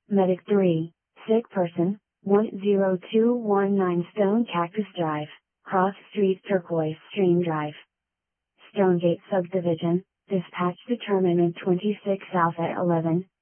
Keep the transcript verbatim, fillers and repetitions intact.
Medic three, sick person, one zero two one nine Stone Cactus Drive, Cross Street Turquoise Stream Drive. Stonegate Subdivision, dispatch determinant twenty-six South at eleven,